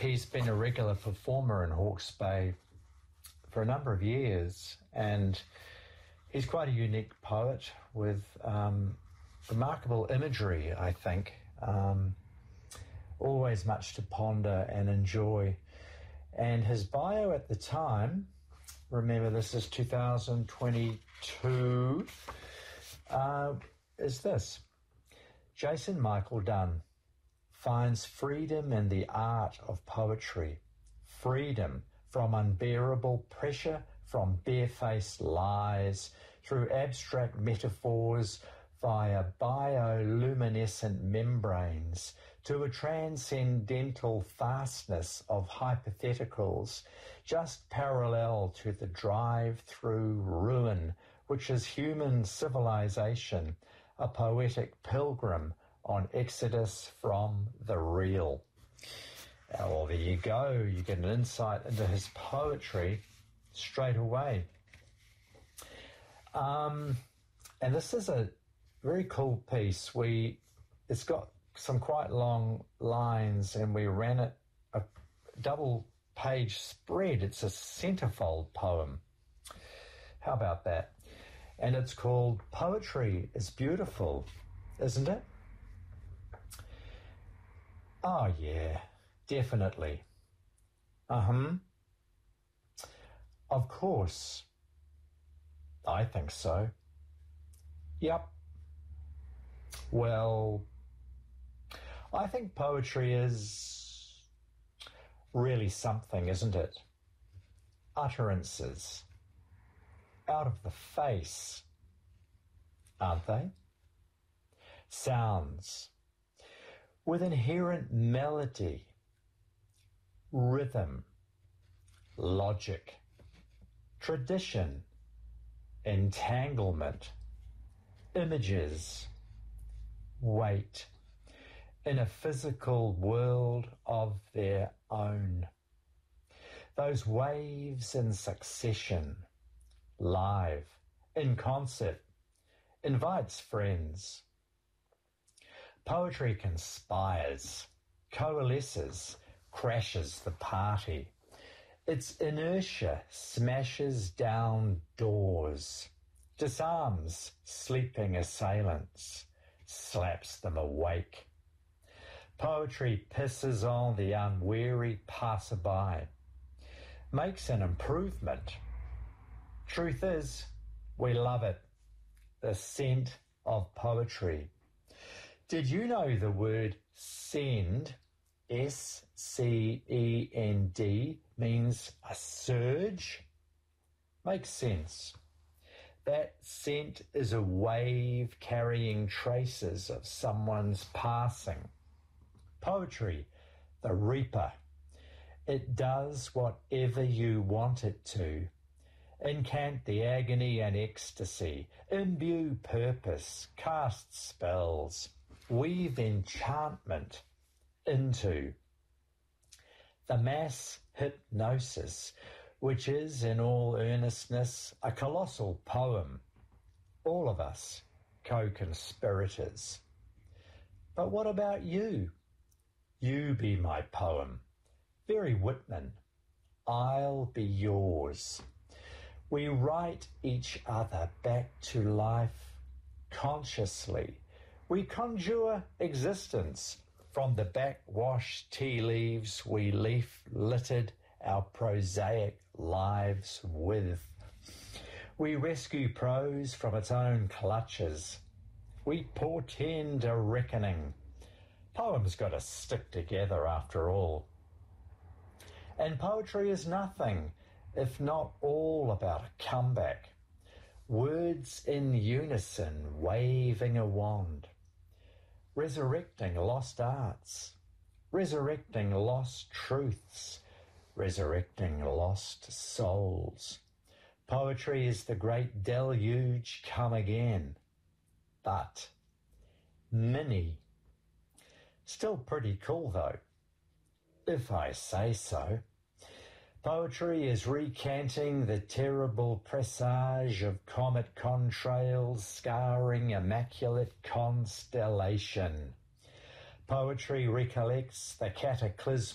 he's been a regular performer in Hawke's Bay for a number of years, and he's quite a unique poet with remarkable imagery, I think. Always much to ponder and enjoy. And his bio at the time, remember this is 2022, is this. Jason Michael Dunn finds freedom in the art of poetry, freedom from unbearable pressure, from barefaced lies, through abstract metaphors, via bioluminescent membranes, to a transcendental fastness of hypotheticals, just parallel to the drive-through ruin, which is human civilization, a poetic pilgrim on exodus from the real. Well, there you go. You get an insight into his poetry straight away. And this is a very cool piece. It's got some quite long lines, and we ran it a double-page spread. It's a centerfold poem. How about that? And it's called Poetry is Beautiful, isn't it? Oh, yeah, definitely. Of course. I think so. Yep. Well, I think poetry is really something, isn't it? Utterances. Out of the face, aren't they? Sounds. With inherent melody, rhythm, logic, tradition, entanglement, images, weight, in a physical world of their own. Those waves in succession, live, in concert, invites friends. Poetry conspires, coalesces, crashes the party. Its inertia smashes down doors, disarms sleeping assailants, slaps them awake. Poetry pisses on the unwary passerby, makes an improvement. Truth is, we love it, the scent of poetry. Did you know the word send, S-C-E-N-D, means a surge? Makes sense. That scent is a wave carrying traces of someone's passing. Poetry, the reaper. It does whatever you want it to. Incant the agony and ecstasy, imbue purpose, cast spells, weave enchantment into the mass hypnosis, which is, in all earnestness, a colossal poem. All of us co-conspirators. But what about you? You be my poem. Very Whitman. I'll be yours. We write each other back to life consciously. We conjure existence from the backwash tea leaves we leaf-littered our prosaic lives with. We rescue prose from its own clutches. We portend a reckoning. Poems got to stick together after all. And poetry is nothing if not all about a comeback. Words in unison, waving a wand. Resurrecting lost arts. Resurrecting lost truths. Resurrecting lost souls. Poetry is the great deluge come again. But mini. Still pretty cool though, if I say so. Poetry is recanting the terrible presage of comet contrails scarring immaculate constellation. Poetry recollects the cataclysm